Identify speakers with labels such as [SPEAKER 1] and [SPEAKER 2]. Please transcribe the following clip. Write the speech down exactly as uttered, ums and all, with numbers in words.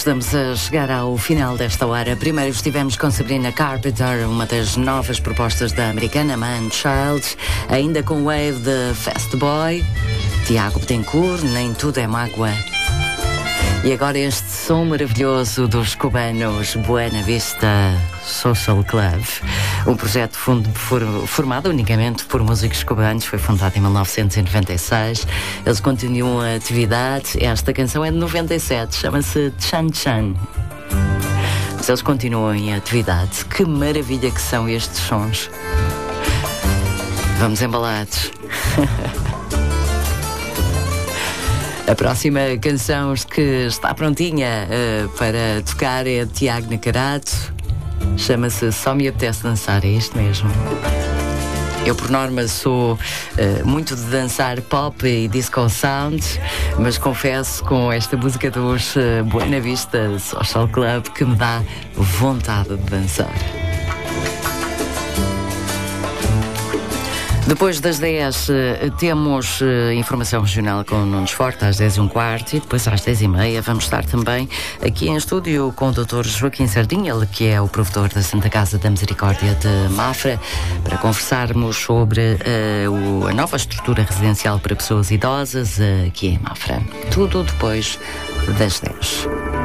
[SPEAKER 1] Estamos a chegar ao final desta hora. Primeiro estivemos com Sabrina Carpenter, uma das novas propostas da americana Man Child, ainda com o Wave de Fast Boy, Tiago Betancourt, Nem Tudo é Mágoa. E agora este som maravilhoso dos cubanos, Buena Vista Social Club, um projeto fund, for, formado unicamente por músicos cubanos, foi fundado em mil novecentos e noventa e seis. Eles continuam a atividade. Esta canção é de noventa e sete, chama-se Chan Chan. Mas eles continuam em atividade. Que maravilha que são estes sons. Vamos embalados. A próxima canção que está prontinha uh, para tocar é de Tiago Nacarato. Chama-se Só Me Apetece Dançar. É isto mesmo. Eu, por norma, sou uh, muito de dançar pop e disco sound, mas confesso, com esta música dos uh, Buena Vista Social Club, que me dá vontade de dançar. Depois das dez temos uh, informação regional com Nunes Forte às dez e um quarto, e depois às dez e meia vamos estar também aqui em estúdio com o doutor Joaquim Sardinha, ele que é o provedor da Santa Casa da Misericórdia de Mafra, para conversarmos sobre uh, o, a nova estrutura residencial para pessoas idosas uh, aqui em Mafra. Tudo depois das dez.